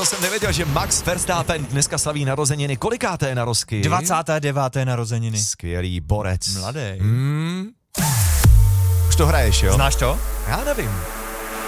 to jsem nevěděl, že Max Verstappen dneska slaví narozeniny. Kolikáté narozky? 29. narozeniny. Skvělý borec. Mladý. Už to hraješ, jo? Znáš to? Já nevím.